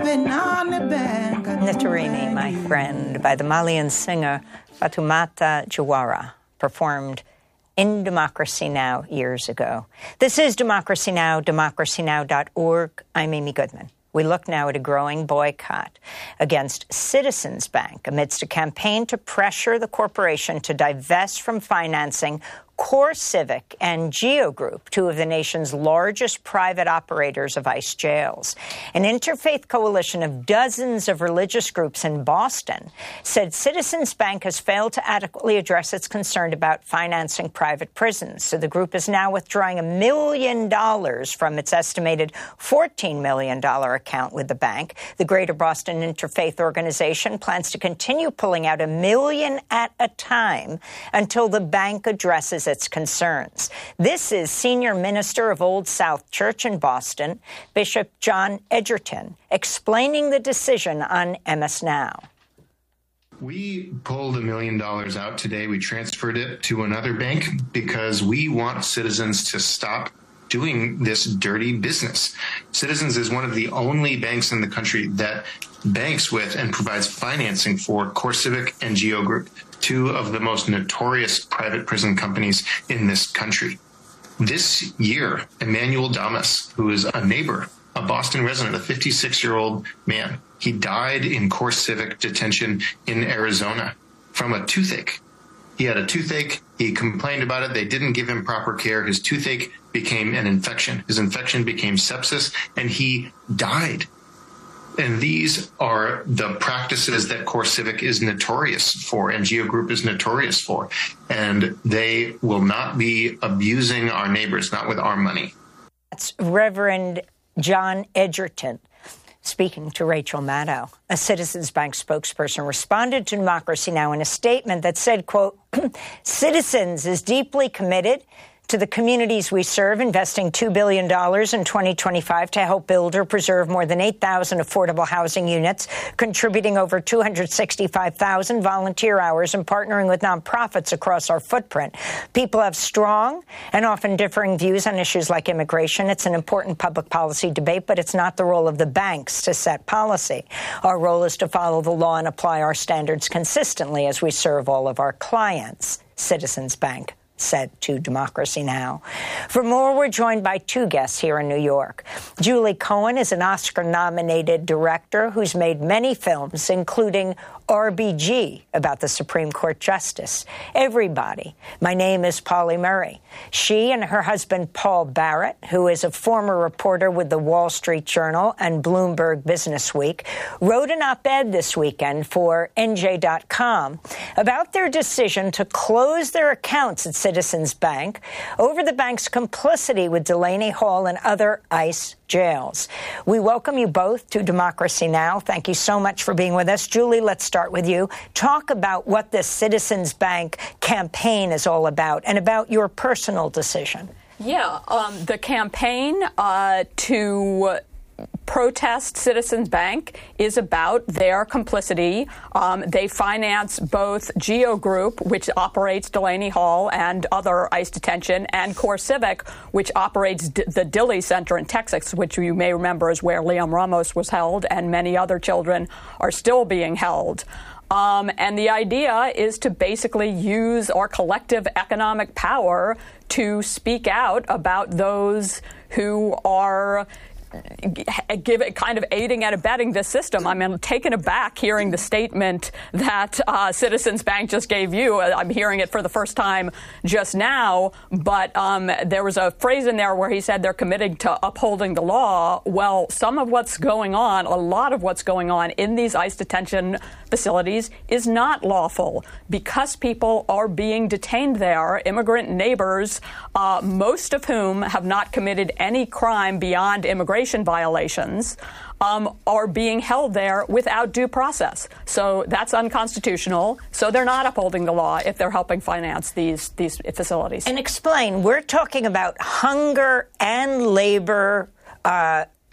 Nitarini, my friend, by the Malian singer Fatoumata Jawara, performed in Democracy Now! Years ago. This is Democracy Now!, democracynow.org. I'm Amy Goodman. We look now at a growing boycott against Citizens Bank amidst a campaign to pressure the corporation to divest from financing CoreCivic and GEO Group, two of the nation's largest private operators of ICE jails. An interfaith coalition of dozens of religious groups in Boston said Citizens Bank has failed to adequately address its concern about financing private prisons. So the group is now withdrawing $1 million from its estimated $14 million account with the bank. The Greater Boston Interfaith Organization plans to continue pulling out $1 million at a time until the bank addresses its concerns. This is Senior Minister of Old South Church in Boston, Bishop John Edgerton, explaining the decision on MS Now. We pulled $1 million out today. We transferred it to another bank because we want Citizens to stop doing this dirty business. Citizens is one of the only banks in the country that banks with and provides financing for CoreCivic and GEO Group, two of the most notorious private prison companies in this country. This year, Emmanuel Damas, who is a neighbor, a Boston resident, a 56-year-old man, he died in CoreCivic detention in Arizona from a toothache. He had a toothache. He complained about it. They didn't give him proper care. His toothache became an infection. His infection became sepsis, and he died. And these are the practices that CoreCivic is notorious for and GEO Group is notorious for. And they will not be abusing our neighbors, not with our money. That's Reverend John Edgerton speaking to Rachel Maddow. A Citizens Bank spokesperson responded to Democracy Now! In a statement that said, quote, Citizens is deeply committed to the communities we serve, investing $2 billion in 2025 to help build or preserve more than 8,000 affordable housing units, contributing over 265,000 volunteer hours and partnering with nonprofits across our footprint. People have strong and often differing views on issues like immigration. It's an important public policy debate, but it's not the role of the banks to set policy. Our role is to follow the law and apply our standards consistently as we serve all of our clients. Citizens Bank said to Democracy Now! For more, we're joined by two guests here in New York. Julie Cohen is an Oscar-nominated director who's made many films, including RBG, about the Supreme Court Justice. Everybody. My name is Polly Murray. She and her husband, Paul Barrett, who is a former reporter with the Wall Street Journal and Bloomberg Businessweek, wrote an op-ed this weekend for NJ.com about their decision to close their accounts at Citizens Bank over the bank's complicity with Delaney Hall and other ICE jails. We welcome you both to Democracy Now! Thank you so much for being with us. Julie, let's start with you. Talk about what this Citizens Bank campaign is all about and about your personal decision. Yeah, the campaign to protest Citizens Bank is about their complicity. They finance both GEO Group, which operates Delaney Hall and other ICE detention, and CoreCivic, which operates the Dilley Center in Texas, which you may remember is where Liam Ramos was held, and many other children are still being held. And the idea is to basically use our collective economic power to speak out about those who are kind of aiding and abetting this system. I'm taken aback hearing the statement that Citizens Bank just gave you. I'm hearing it for the first time just now, but there was a phrase in there where he said they're committed to upholding the law. Well, some of what's going on, a lot of what's going on in these ICE detention facilities is not lawful because people are being detained there, immigrant neighbors, most of whom have not committed any crime beyond immigration violations, are being held there without due process. So that's unconstitutional. So they're not upholding the law if they're helping finance these facilities. And explain, we're talking about hunger and labor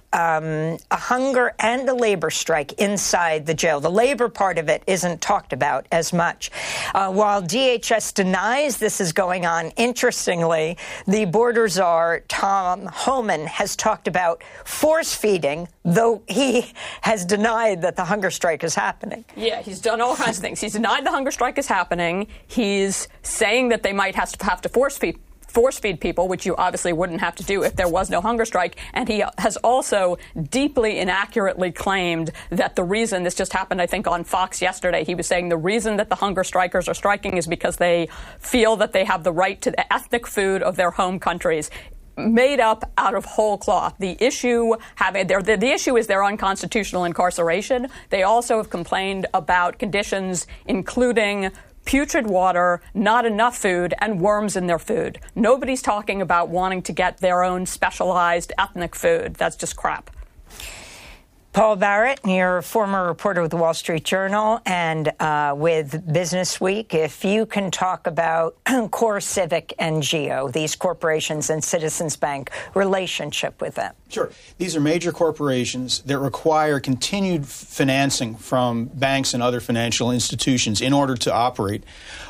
a hunger and a labor strike inside the jail. The labor part of it isn't talked about as much. While DHS denies this is going on, interestingly, the border czar, Tom Homan, has talked about force feeding, though he has denied that the hunger strike is happening. Yeah, he's done all kinds of things. He's denied the hunger strike is happening. He's saying that they might have to force feed people, which you obviously wouldn't have to do if there was no hunger strike. And he has also deeply inaccurately claimed that the reason this just happened, I think, on Fox yesterday, he was saying the reason that the hunger strikers are striking is because they feel that they have the right to the ethnic food of their home countries. Made up out of whole cloth. The issue is their unconstitutional incarceration. They also have complained about conditions including putrid water, not enough food, and worms in their food. Nobody's talking about wanting to get their own specialized ethnic food. That's just crap. Paul Barrett, you're a former reporter with the Wall Street Journal and with Business Week. If you can talk about CoreCivic and GEO, these corporations, and Citizens Bank, relationship with them. Sure. These are major corporations that require continued financing from banks and other financial institutions in order to operate.